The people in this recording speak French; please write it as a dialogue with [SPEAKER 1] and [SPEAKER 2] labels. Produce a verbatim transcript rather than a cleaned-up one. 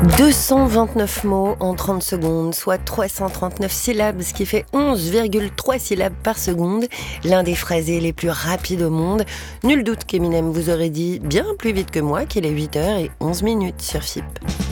[SPEAKER 1] deux cent vingt-neuf mots en trente secondes, soit trois cent trente-neuf syllabes, ce qui fait onze virgule trois syllabes par seconde. L'un des phrasés les plus rapides au monde. Nul doute qu'Eminem vous aurait dit bien plus vite que moi qu'il est huit heures onze minutes sur F I P.